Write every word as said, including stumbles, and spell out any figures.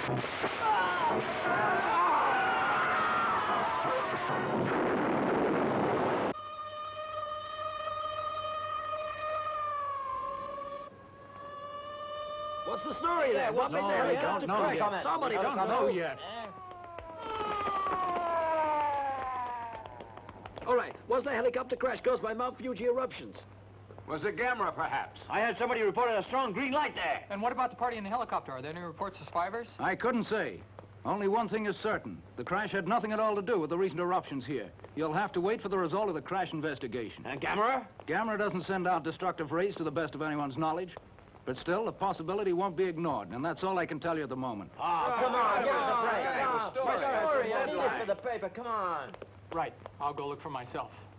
What's the story there? What made No, the we helicopter don't know crash? yet. Somebody We doesn't don't know yet. All right, was the helicopter crash caused by Mount Fuji eruptions? Was it Gamera, perhaps? I heard somebody reported a strong green light there. And what about the party in the helicopter? Are there any reports of survivors? I couldn't say. Only one thing is certain. The crash had nothing at all to do with the recent eruptions here. You'll have to wait for the result of the crash investigation. And Gamera? Gamera doesn't send out destructive rays to the best of anyone's knowledge. But still, the possibility won't be ignored, and that's all I can tell you at the moment. Oh, Come on, give us a break. Come on, Come on. story. My story. I need it for the paper. Come on. Right. I'll go look for myself.